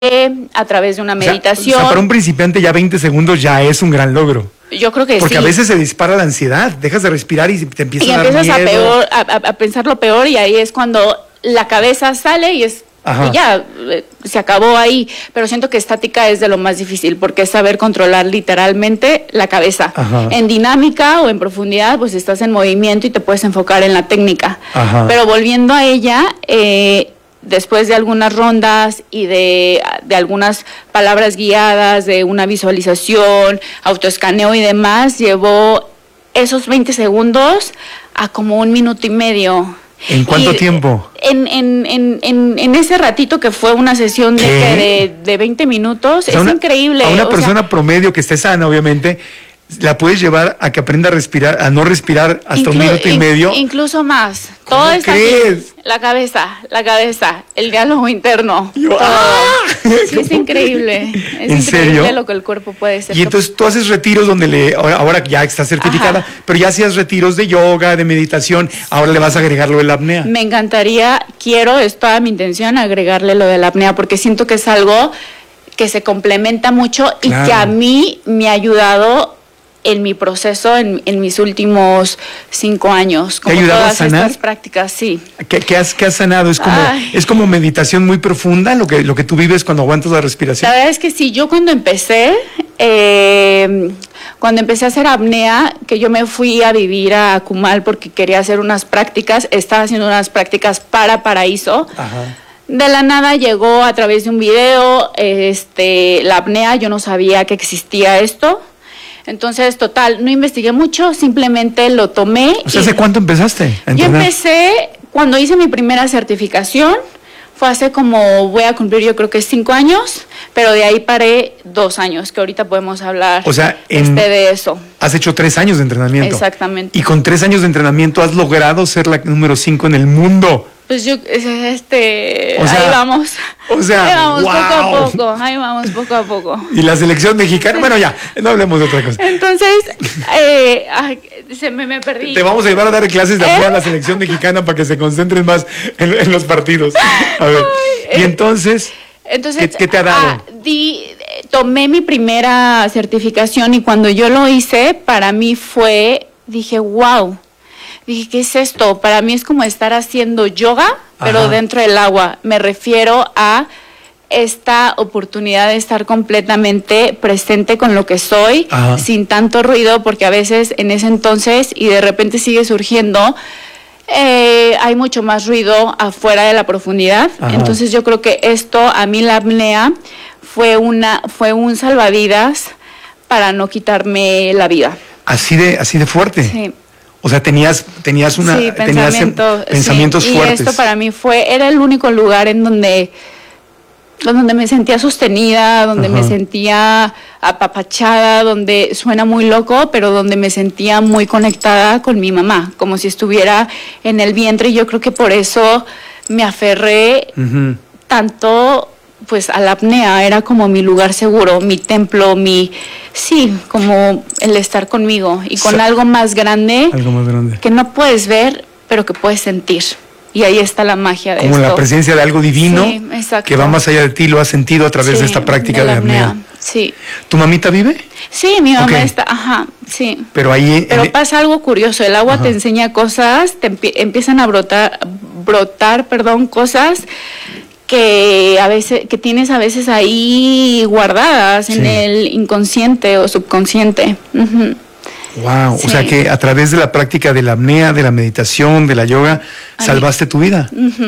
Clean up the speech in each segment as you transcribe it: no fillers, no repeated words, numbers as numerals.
a través de una meditación. O sea, para un principiante ya 20 segundos ya es un gran logro. Yo creo que Porque a veces se dispara la ansiedad, dejas de respirar y te empieza a dar miedo. a pensar lo peor, y ahí es cuando la cabeza sale y ya se acabó ahí. Pero siento que estática es de lo más difícil, porque es saber controlar literalmente la cabeza. En dinámica o en profundidad, pues estás en movimiento y te puedes enfocar en la técnica. Pero volviendo a ella, después de algunas rondas y de algunas palabras guiadas, de una visualización, autoescaneo y demás, llevó esos 20 segundos a como 1 minuto y medio. ¿En cuánto tiempo? En ese ratito que fue una sesión de 20 minutos, o sea, es increíble. A una persona promedio que esté sana, obviamente, la puedes llevar a que aprenda a respirar, a no respirar hasta 1 minuto y medio. Incluso más. ¿Cómo todo está crees? La cabeza, el diálogo interno. Sí, es increíble. Es ¿En serio? Lo que el cuerpo puede ser. Y entonces tú haces retiros donde ahora ya estás certificada, pero ya hacías retiros de yoga, de meditación, ahora le vas a agregar lo de la apnea. Me encantaría, es toda mi intención agregarle lo de la apnea, porque siento que es algo que se complementa mucho y que a mí me ha ayudado en mi proceso, en mis últimos 5 años. ¿Te ha ayudado todas a sanar? Estas prácticas, sí. ¿Qué has sanado? Es como meditación muy profunda lo que tú vives cuando aguantas la respiración. La verdad es que sí, yo cuando empecé a hacer apnea, que yo me fui a vivir a Cumal porque quería hacer unas prácticas, estaba haciendo unas prácticas para Paraíso. De la nada llegó a través de un video la apnea, yo no sabía que existía esto. Entonces, total, no investigué mucho, simplemente lo tomé. O sea, ¿hace cuánto empezaste a entrenar? Yo empecé cuando hice mi primera certificación, fue hace voy a cumplir yo creo que 5 años, pero de ahí paré 2 años, que ahorita podemos hablar de eso. Has hecho 3 años de entrenamiento. Exactamente. Y con 3 años de entrenamiento has logrado ser la número 5 en el mundo. Pues ahí vamos. Ahí vamos poco a poco. Y la selección mexicana, bueno, ya, no hablemos de otra cosa. Entonces, me perdí. Te vamos a llevar a dar clases de apnea a la selección mexicana para que se concentren más en los partidos. A ver, y entonces ¿qué te ha dado? Tomé mi primera certificación y cuando yo lo hice, para mí dije, wow. Dije, ¿qué es esto? Para mí es como estar haciendo yoga, pero dentro del agua. Me refiero a esta oportunidad de estar completamente presente con lo que soy, sin tanto ruido, porque a veces en ese entonces, y de repente sigue surgiendo, hay mucho más ruido afuera de la profundidad. Entonces yo creo que a mí la apnea fue un salvavidas para no quitarme la vida. Así de fuerte. Sí. O sea, tenías pensamientos fuertes. Y esto para mí era el único lugar en donde me sentía sostenida, donde me sentía apapachada, donde suena muy loco, pero donde me sentía muy conectada con mi mamá, como si estuviera en el vientre. Y yo creo que por eso me aferré tanto a la apnea. Era como mi lugar seguro, mi templo, como el estar conmigo y con algo más grande que no puedes ver, pero que puedes sentir. Y ahí está la magia de esto. Como la presencia de algo divino que va más allá de ti, lo has sentido a través de esta práctica de apnea. Sí. ¿Tu mamita vive? Sí, mi mamá está, sí. Pero pasa algo curioso, el agua te enseña cosas, empiezan a brotar, cosas que tienes a veces ahí guardadas en el inconsciente o subconsciente. Wow, o sea que a través de la práctica de la apnea, de la meditación, de la yoga, salvaste tu vida.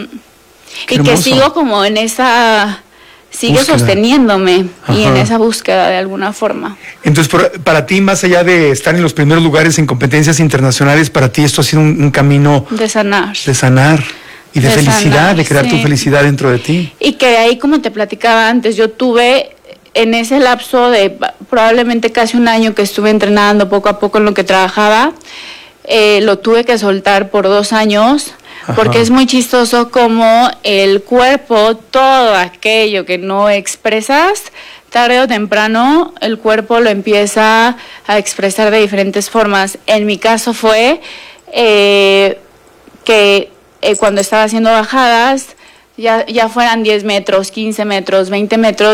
Y que sigo como en sigue sosteniéndome y en esa búsqueda de alguna forma. Entonces, para ti, más allá de estar en los primeros lugares en competencias internacionales, para ti esto ha sido un camino de sanar. Y de felicidad, de crear tu felicidad dentro de ti. Y que ahí, como te platicaba antes, yo tuve en ese lapso de probablemente casi 1 año que estuve entrenando poco a poco en lo que trabajaba, lo tuve que soltar por 2 años, porque es muy chistoso como el cuerpo, todo aquello que no expresas, tarde o temprano el cuerpo lo empieza a expresar de diferentes formas. En mi caso fue que cuando estaba haciendo bajadas, ya fueran 10 metros, 15 metros, 20 metros,